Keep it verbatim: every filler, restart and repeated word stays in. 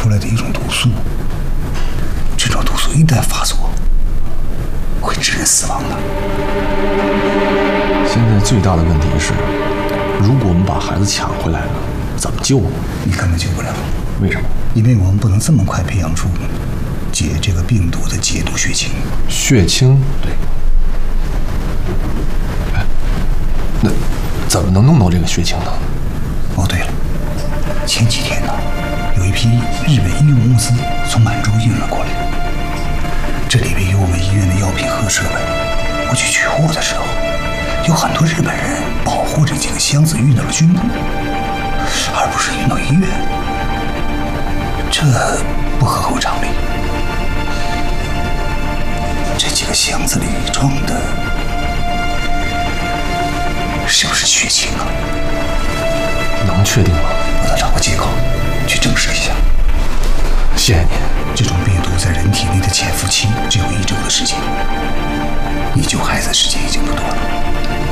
出来的一种毒素。这种毒素一旦发作，会致人死亡的。 现在最大的问题是，如果我们把孩子抢回来了，怎么救呢？ 你根本救不了。 为什么？ 因为我们不能这么快培养出解这个病毒的解毒血清。 血清？ 对。 哎，那怎么能弄到这个血清呢？ 哦，对了，前几天呢，有一批日本医用公司从满洲运了过来，这里面有我们医院的药品和设备。我去取货的时候，有很多日本人保护这几个箱子运到了军部，而不是运到医院，这不合乎常理。这几个箱子里装的是不是血清啊？ 能确定吗？ 我得找个借口去证实一下。 谢谢你。 这种病毒在人体内的潜伏期只有一周的时间，你救孩子的时间已经不多了。